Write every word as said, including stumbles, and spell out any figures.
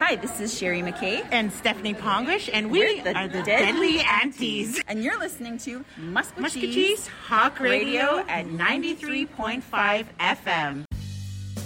Hi, this is Sherry McKay. And Stephanie Pongish, and we We're the are the Deadly Deadly Aunties. And you're listening to Muskogee Muskogee's Hawk Radio at ninety-three point five F M.